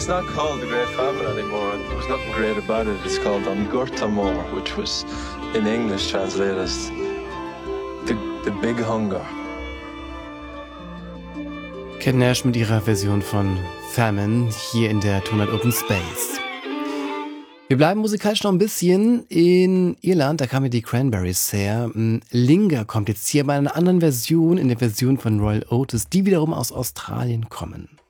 It's not called the Great Famine anymore. There's nothing great about it. It's called An Gurtamor, which was in English translated as the Big Hunger. Kate Nash mit ihrer Version von Famine hier in der Tonart Open Space. Wir bleiben musikalisch noch ein bisschen in Irland, da kamen die Cranberries her. Linger kommt jetzt hier bei einer anderen Version, in der Version von Royal Otis, die wiederum aus Australien kommen.